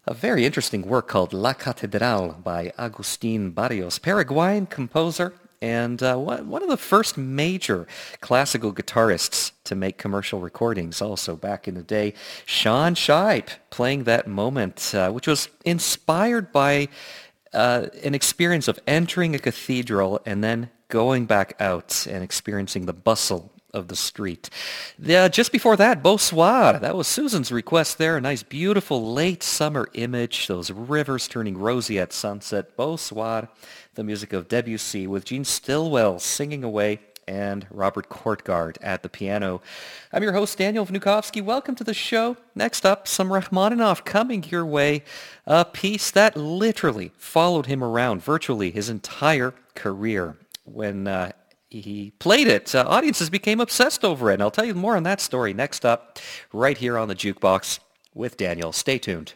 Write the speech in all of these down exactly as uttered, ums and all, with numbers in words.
A very interesting work called La Catedral by Agustín Barrios, Paraguayan composer and uh, one of the first major classical guitarists to make commercial recordings also back in the day. Shawn Shipe playing that moment, uh, which was inspired by uh, an experience of entering a cathedral and then going back out and experiencing the bustle of the street. Uh, just before that, Beau Soir. That was Susan's request there. A nice, beautiful late summer image. Those rivers turning rosy at sunset. Beau Soir, the music of Debussy with Gene Stillwell singing away and Robert Kortgaard at the piano. I'm your host, Daniel Vnukovsky. Welcome to the show. Next up, some Rachmaninoff coming your way. A piece that literally followed him around virtually his entire career. When uh, he played it, uh, audiences became obsessed over it. And I'll tell you more on that story next up, right here on the Jukebox with Daniel. Stay tuned.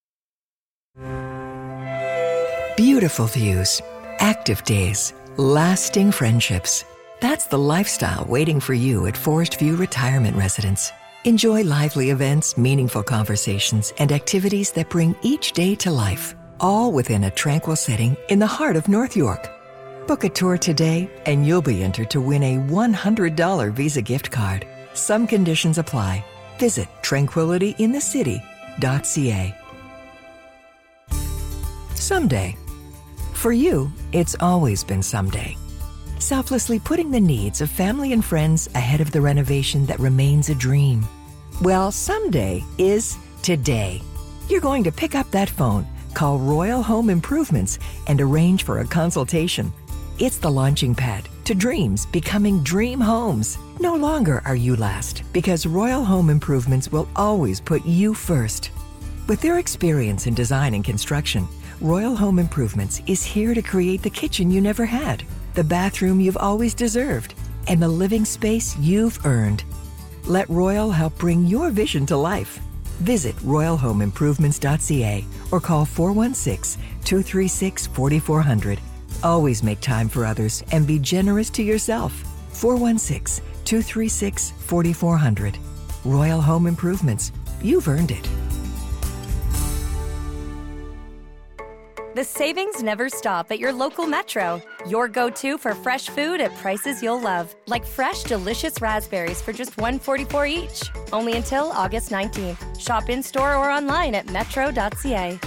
Beautiful views, active days, lasting friendships. That's the lifestyle waiting for you at Forest View Retirement Residence. Enjoy lively events, meaningful conversations, and activities that bring each day to life, all within a tranquil setting in the heart of North York. Book a tour today, and you'll be entered to win a one hundred dollars Visa gift card. Some conditions apply. Visit tranquility in the city dot c a. Someday. For you, it's always been someday. Selflessly putting the needs of family and friends ahead of the renovation that remains a dream. Well, someday is today. You're going to pick up that phone, call Royal Home Improvements, and arrange for a consultation. It's the launching pad to dreams becoming dream homes. No longer are you last, because Royal Home Improvements will always put you first. With their experience in design and construction, Royal Home Improvements is here to create the kitchen you never had, the bathroom you've always deserved, and the living space you've earned. Let Royal help bring your vision to life. Visit royal home improvements dot c a or call four one six, two three six, four four zero zero. Always make time for others and be generous to yourself. four one six, two three six, four four zero zero. Royal Home Improvements. You've earned it. The savings never stop at your local Metro. Your go-to for fresh food at prices you'll love. Like fresh, delicious raspberries for just one dollar and forty-four cents each. Only until August nineteenth. Shop in-store or online at metro dot c a.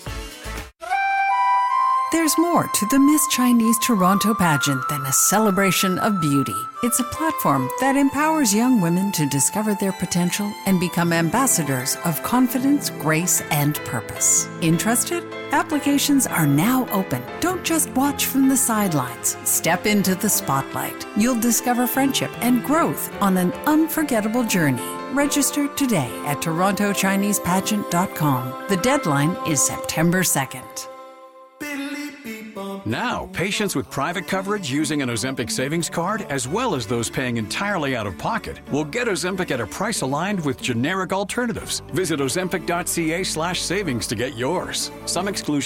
There's more to the Miss Chinese Toronto pageant than a celebration of beauty. It's a platform that empowers young women to discover their potential and become ambassadors of confidence, grace, and purpose. Interested? Applications are now open. Don't just watch from the sidelines. Step into the spotlight. You'll discover friendship and growth on an unforgettable journey. Register today at toronto chinese pageant dot com. The deadline is September second. Now, patients with private coverage using an Ozempic savings card, as well as those paying entirely out of pocket, will get Ozempic at a price aligned with generic alternatives. Visit ozempic dot c a slash savings to get yours. Some exclusions